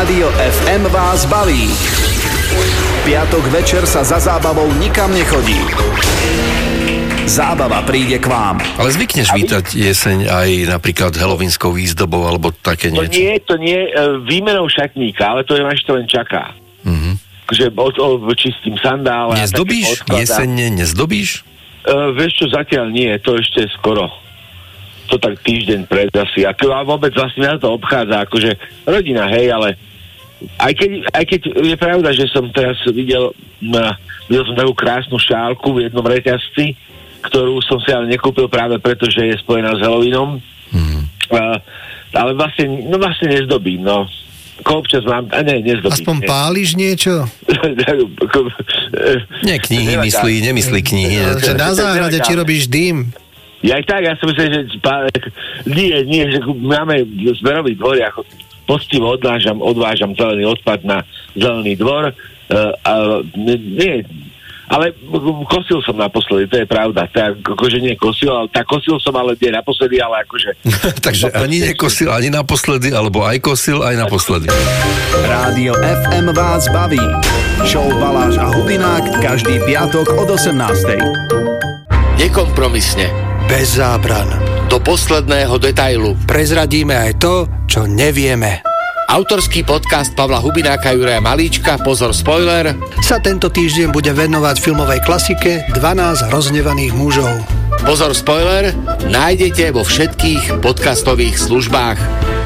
Rádio FM vás baví. Piatok večer sa za zábavou nikam nechodí. Zábava príde k vám. Ale zvykneš vítať jeseň aj napríklad halloweenskou výzdobou alebo také niečo? To nie, výmenou šatníka, ale to je máš to len čaká. že čistím sandále. Nezdobíš? Jesenne nezdobíš? Vieš čo, zatiaľ nie, to ešte skoro. To tak týždeň pred asi. A vôbec vlastne na to obchádza, akože rodina, hej, ale aj keď je pravda, že som teraz videl som takú krásnu šálku v jednom reťazci, ktorú som si ale nekúpil práve preto, že je spojená s Halloweenom. Ale vlastne nezdobím, no. Občas mám, nezdobím. Aspoň páliš niečo? Nie knihy, nemyslí knihy. Že na záhrade či robíš dým? Ja aj tak, ja som myslel, že nie, že máme zberový dvor, ako poctivo odvážam zelený odpad na zelený dvor, ale kosil som naposledy, to je pravda. Akože nie kosil, ale kosil som, ale nie naposledy, ale akože... Takže ani nekosil, ani naposledy, alebo aj kosil, aj naposledy. Rádio FM vás baví. Show Baláš a Hubinák každý piatok od 18:00. Nekompromisne. Bez zábran. Do posledného detailu. Prezradíme aj to, čo nevieme. Autorský podcast Pavla Hubináka, Juraja Malíčka, pozor spoiler, sa tento týždeň bude venovať filmovej klasike 12 rozhnevaných mužov. Pozor spoiler, nájdete vo všetkých podcastových službách.